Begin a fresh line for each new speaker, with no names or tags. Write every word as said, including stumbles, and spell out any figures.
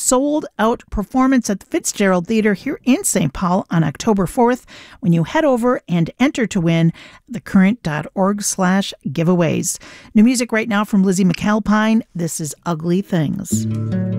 sold-out performance at the Fitzgerald Theatre here in Saint Paul on October fourth when you head over and enter to win thecurrent.org slash giveaways. New music right now from Lizzie McAlpine. This is Ugly Things.